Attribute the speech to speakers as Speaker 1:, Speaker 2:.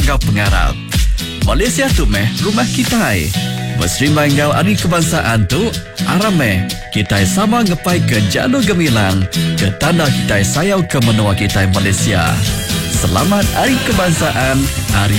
Speaker 1: kau pengarap. Malaysia tu rumah kita. Berserimbang ngau hari kebangsaan tu, arameh kita sama ngepai ke jalur gemilang, ke tanda kita sayau ke menua kita Malaysia. Selamat Hari Kebangsaan, Hari